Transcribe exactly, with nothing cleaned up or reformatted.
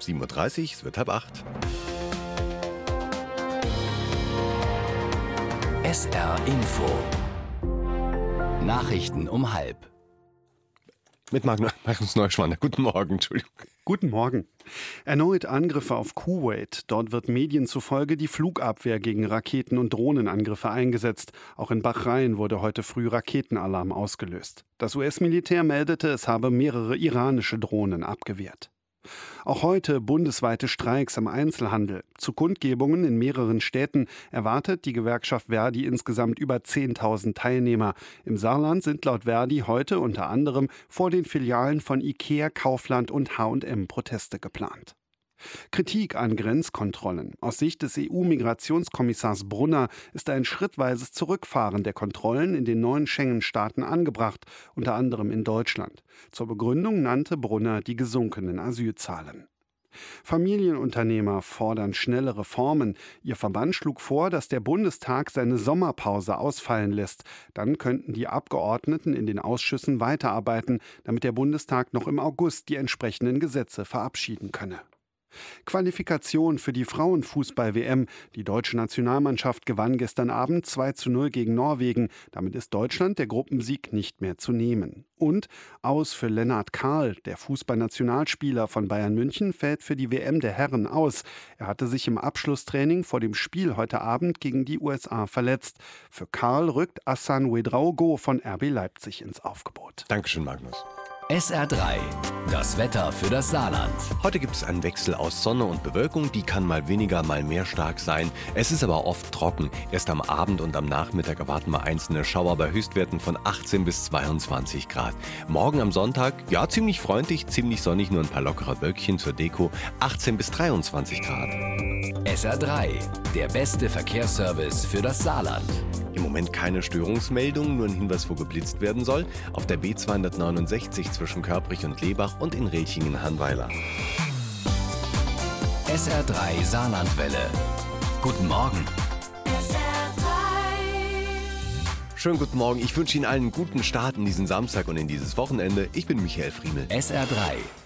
sieben Uhr dreißig, es wird halb acht. S R Info. Nachrichten um halb. Mit Magnus Neuschwander. Guten Morgen, Entschuldigung. Guten Morgen. Erneut Angriffe auf Kuwait. Dort wird Medien zufolge die Flugabwehr gegen Raketen- und Drohnenangriffe eingesetzt. Auch in Bahrain wurde heute früh Raketenalarm ausgelöst. Das U S-Militär meldete, es habe mehrere iranische Drohnen abgewehrt. Auch heute bundesweite Streiks im Einzelhandel. Zu Kundgebungen in mehreren Städten erwartet die Gewerkschaft Verdi insgesamt über zehntausend Teilnehmer. Im Saarland sind laut Verdi heute unter anderem vor den Filialen von Ikea, Kaufland und H und M Proteste geplant. Kritik an Grenzkontrollen. Aus Sicht des E U-Migrationskommissars Brunner ist ein schrittweises Zurückfahren der Kontrollen in den neuen Schengen-Staaten angebracht, unter anderem in Deutschland. Zur Begründung nannte Brunner die gesunkenen Asylzahlen. Familienunternehmer fordern schnelle Reformen. Ihr Verband schlug vor, dass der Bundestag seine Sommerpause ausfallen lässt. Dann könnten die Abgeordneten in den Ausschüssen weiterarbeiten, damit der Bundestag noch im August die entsprechenden Gesetze verabschieden könne. Qualifikation für die Frauenfußball-W M. Die deutsche Nationalmannschaft gewann gestern Abend zwei zu null gegen Norwegen. Damit ist Deutschland der Gruppensieg nicht mehr zu nehmen. Und aus für Lennart Kahl. Der Fußballnationalspieler von Bayern München fällt für die W M der Herren aus. Er hatte sich im Abschlusstraining vor dem Spiel heute Abend gegen die U S A verletzt. Für Kahl rückt Hassan Ouedraogo von R B Leipzig ins Aufgebot. Dankeschön, Magnus. S R drei. Das Wetter für das Saarland. Heute gibt es einen Wechsel aus Sonne und Bewölkung. Die kann mal weniger, mal mehr stark sein. Es ist aber oft trocken. Erst am Abend und am Nachmittag erwarten wir einzelne Schauer bei Höchstwerten von achtzehn bis zweiundzwanzig Grad. Morgen am Sonntag, ja, ziemlich freundlich, ziemlich sonnig, nur ein paar lockere Wölkchen zur Deko. achtzehn bis dreiundzwanzig Grad. S R drei. Der beste Verkehrsservice für das Saarland. Im Moment keine Störungsmeldung, nur ein Hinweis, wo geblitzt werden soll. Auf der B zweihundertneunundsechzig zwischen Körprich und Lebach und in Rechingen-Hanweiler. S R drei Saarlandwelle. Guten Morgen. S R drei. Schönen guten Morgen. Ich wünsche Ihnen allen einen guten Start in diesen Samstag und in dieses Wochenende. Ich bin Michael Friemel. S R drei.